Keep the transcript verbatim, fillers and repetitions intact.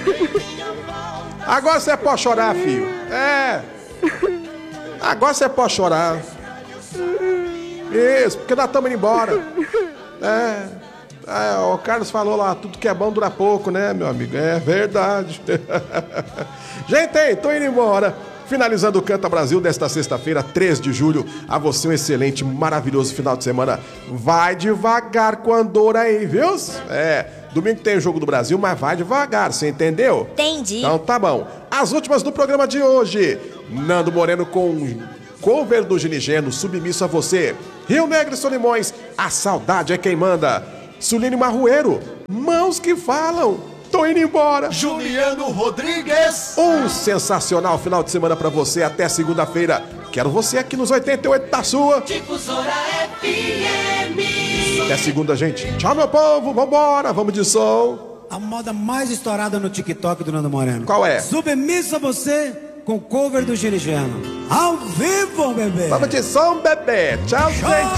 Agora você pode chorar, filho. É. Agora você pode chorar. Isso, porque nós estamos indo embora. É. É, o Carlos falou lá, tudo que é bom dura pouco, né, meu amigo? É verdade. Gente, hein, tô indo embora. Finalizando o Canta Brasil desta sexta-feira, três de julho. A você um excelente, maravilhoso final de semana. Vai devagar com a Andorra aí, viu? É, domingo tem o Jogo do Brasil, mas vai devagar, você entendeu? Entendi. Então tá bom. As últimas do programa de hoje. Nando Moreno com cover do Ginigeno, Submisso a Você. Rio Negro e Solimões, A Saudade é Quem Manda. Suline Marrueiro, Mãos que Falam. Tô indo embora. Juliano Rodrigues. Um sensacional final de semana pra você. Até segunda-feira. Quero você aqui nos oitenta e oito da sua. Difusora F M. Até segunda, gente. Tchau, meu povo. Vambora. Vamos de som. A moda mais estourada no TikTok do Nando Moreno. Qual é? Submisso a Você com cover do Ginigeno. Ao vivo, bebê. Vamos de som, bebê. Tchau, gente.